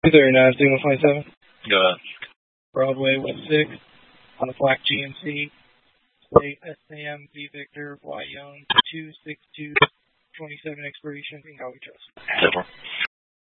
239, signal 27. Go ahead. Broadway, West 6, on the black GMC, plate SAM V Victor, Y Young, 26227 expiration, and Copy Trust. Silver.